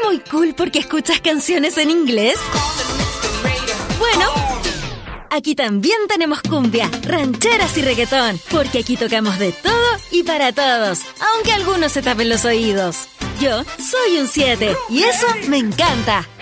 muy cool porque escuchas canciones en inglés? Bueno, aquí también tenemos cumbia, rancheras y reggaetón, porque aquí tocamos de todo y para todos, aunque algunos se tapen los oídos. Yo soy un 7 y eso me encanta.